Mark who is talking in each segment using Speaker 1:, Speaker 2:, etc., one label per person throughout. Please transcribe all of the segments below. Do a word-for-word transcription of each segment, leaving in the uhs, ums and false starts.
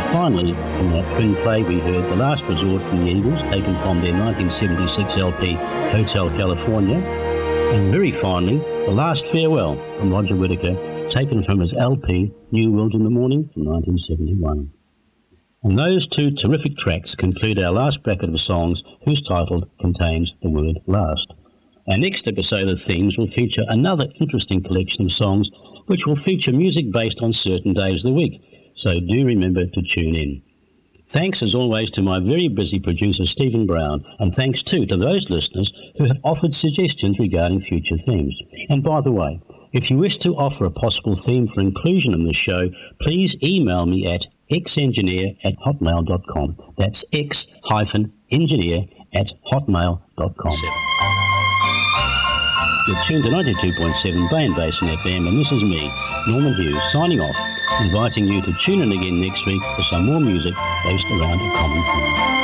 Speaker 1: finally, in that twin play, we heard The Last Resort from the Eagles, taken from their nineteen seventy-six L P, Hotel California. And very finally, The Last Farewell from Roger Whittaker, taken from his L P, New World in the Morning from nineteen seventy-one. And those two terrific tracks conclude our last bracket of songs whose title contains the word last. Our next episode of Themes will feature another interesting collection of songs which will feature music based on certain days of the week, so do remember to tune in. Thanks as always to my very busy producer Stephen Brown, and thanks too to those listeners who have offered suggestions regarding future themes. And by the way, if you wish to offer a possible theme for inclusion in this show, please email me at xengineer at hotmail dot com. That's x-engineer at hotmail dot com. You're tuned to ninety-two point seven Bay and Basin F M, and this is me, Norman Hughes, signing off, inviting you to tune in again next week for some more music based around a common theme.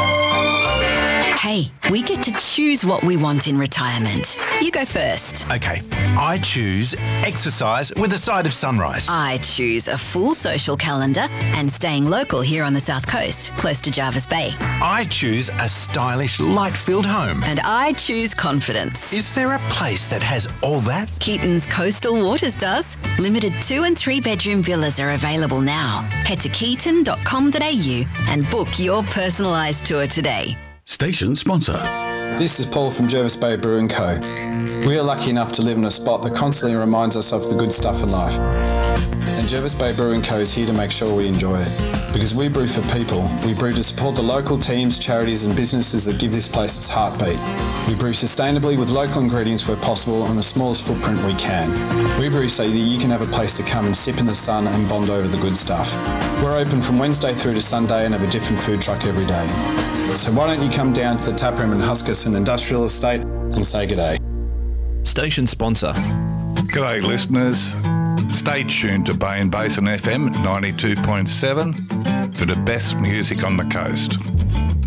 Speaker 2: Hey, we get to choose what we want in retirement. You go first.
Speaker 3: Okay, I choose exercise with a side of sunrise.
Speaker 2: I choose a full social calendar and staying local here on the South Coast, close to Jarvis Bay.
Speaker 3: I choose a stylish, light-filled home.
Speaker 2: And I choose confidence.
Speaker 3: Is there a place that has all that?
Speaker 2: Keaton's Coastal Waters does. Limited two and three bedroom villas are available now. Head to keaton dot com dot a u and book your personalised tour today.
Speaker 4: Station sponsor.
Speaker 5: This is Paul from Jervis Bay Brew and Co. We are lucky enough to live in a spot that constantly reminds us of the good stuff in life. And Jervis Bay Brew and Co is here to make sure we enjoy it. Because we brew for people. We brew to support the local teams, charities and businesses that give this place its heartbeat. We brew sustainably with local ingredients where possible on the smallest footprint we can. We brew so that you can have a place to come and sip in the sun and bond over the good stuff. We're open from Wednesday through to Sunday and have a different food truck every day. So why don't you come down to the taproom in Huskisson Industrial Estate and say g'day.
Speaker 6: Station sponsor.
Speaker 7: G'day listeners. Stay tuned to Bay and Basin F M ninety-two point seven for the best music on the coast.